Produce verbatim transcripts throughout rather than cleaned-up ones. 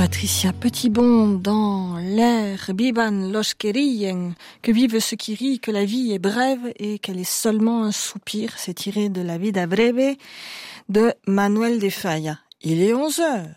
Patricia Petitbon dans l'air Biban los que rien, que vivent ceux qui rient, que la vie est brève et qu'elle est seulement un soupir. C'est tiré de La vida breve de Manuel de Falla. Il est onze heures.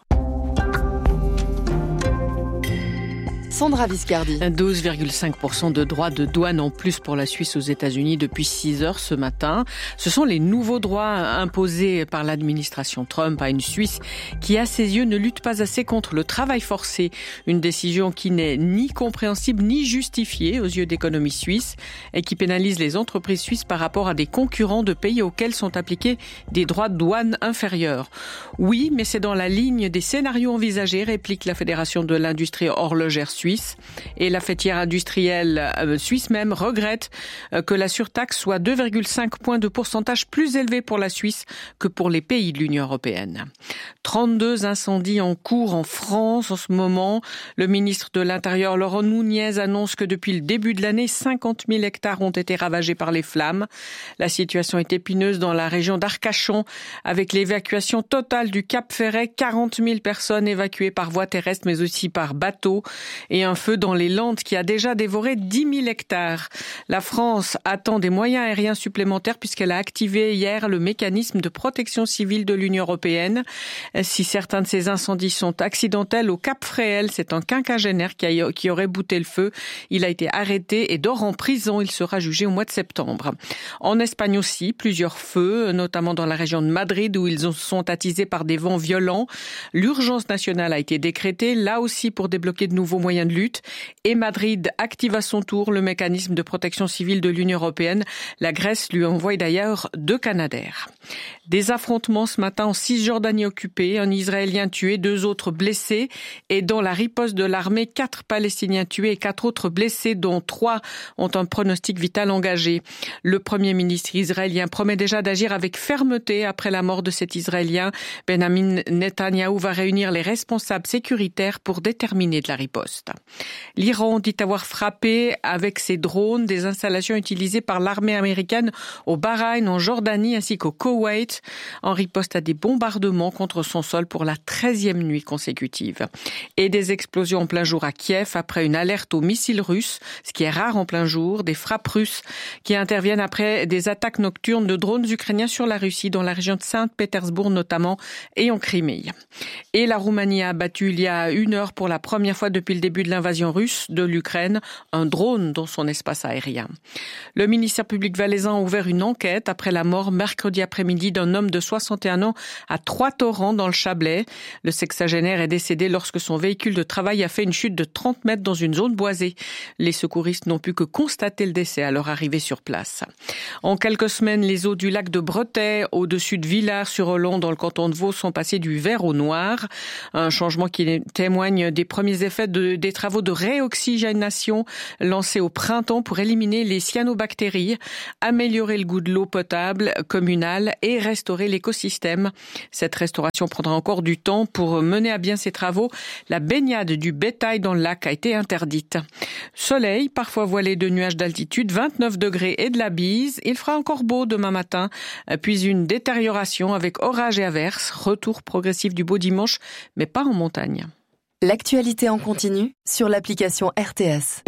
Sandra Viscardi. douze virgule cinq pour cent de droits de douane en plus pour la Suisse aux États-Unis depuis six heures ce matin. Ce sont les nouveaux droits imposés par l'administration Trump à une Suisse qui, à ses yeux, ne lutte pas assez contre le travail forcé. Une décision qui n'est ni compréhensible ni justifiée aux yeux d'économie suisse et qui pénalise les entreprises suisses par rapport à des concurrents de pays auxquels sont appliqués des droits de douane inférieurs. Oui, mais c'est dans la ligne des scénarios envisagés, réplique la Fédération de l'industrie horlogère suisse. Et la fêtière industrielle euh, suisse même regrette euh, que la surtaxe soit deux virgule cinq points de pourcentage plus élevée pour la Suisse que pour les pays de l'Union européenne. trente-deux incendies en cours en France en ce moment. Le ministre de l'Intérieur, Laurent Nunez, annonce que depuis le début de l'année, cinquante mille hectares ont été ravagés par les flammes. La situation est épineuse dans la région d'Arcachon avec l'évacuation totale du Cap Ferret, quarante mille personnes évacuées par voie terrestre mais aussi par bateau. Et un feu dans les Landes qui a déjà dévoré dix mille hectares. La France attend des moyens aériens supplémentaires puisqu'elle a activé hier le mécanisme de protection civile de l'Union européenne. Si certains de ces incendies sont accidentels, au Cap Fréhel, c'est un quinquagénaire qui, a, qui aurait bouté le feu. Il a été arrêté et dort en prison. Il sera jugé au mois de septembre. En Espagne aussi, plusieurs feux, notamment dans la région de Madrid où ils sont attisés par des vents violents. L'urgence nationale a été décrétée, là aussi pour débloquer de nouveaux moyens de lutte. Et Madrid active à son tour le mécanisme de protection civile de l'Union européenne. La Grèce lui envoie d'ailleurs deux Canadair. Des affrontements ce matin en Cisjordanie occupée, un Israélien tué, deux autres blessés. Et dans la riposte de l'armée, quatre Palestiniens tués et quatre autres blessés, dont trois ont un pronostic vital engagé. Le Premier ministre israélien promet déjà d'agir avec fermeté après la mort de cet Israélien. Benjamin Netanyahou va réunir les responsables sécuritaires pour déterminer de la riposte. L'Iran dit avoir frappé avec ses drones des installations utilisées par l'armée américaine au Bahreïn, en Jordanie ainsi qu'au Koweït en riposte à des bombardements contre son sol pour la treizième nuit consécutive. Et des explosions en plein jour à Kiev après une alerte aux missiles russes, ce qui est rare en plein jour, des frappes russes qui interviennent après des attaques nocturnes de drones ukrainiens sur la Russie, dans la région de Saint-Pétersbourg notamment et en Crimée. Et la Roumanie a abattu il y a une heure pour la première fois depuis le début de l'invasion russe de l'Ukraine, un drone dans son espace aérien. Le ministère public valaisan a ouvert une enquête après la mort mercredi après-midi d'un homme de soixante et un ans à Trois-Torrents dans le Chablais. Le sexagénaire est décédé lorsque son véhicule de travail a fait une chute de trente mètres dans une zone boisée. Les secouristes n'ont pu que constater le décès à leur arrivée sur place. En quelques semaines, les eaux du lac de Bretay, au-dessus de Villars-sur-Olon, dans le canton de Vaud, sont passées du vert au noir. Un changement qui témoigne des premiers effets de, des travaux de réoxygénation lancés au printemps pour éliminer les cyanobactéries, améliorer le goût de l'eau potable communale et restaurer l'écosystème. Cette restauration prendra encore du temps. Pour mener à bien ces travaux, la baignade du bétail dans le lac a été interdite. Soleil, parfois voilé de nuages d'altitude, vingt-neuf degrés et de la bise. Il fera encore beau demain matin, puis une détérioration avec orage et averses. Retour progressif du beau dimanche, mais pas en montagne. L'actualité en continu sur l'application R T S.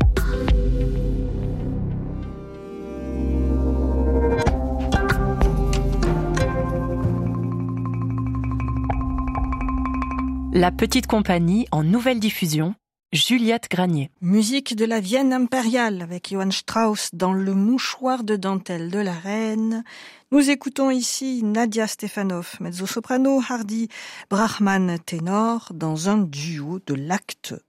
La petite compagnie en nouvelle diffusion, Juliette Granier. Musique de la Vienne impériale avec Johann Strauss dans le mouchoir de dentelle de la reine. Nous écoutons ici Nadia Stefanov, mezzo-soprano, Hardy Brahman ténor, dans un duo de l'acte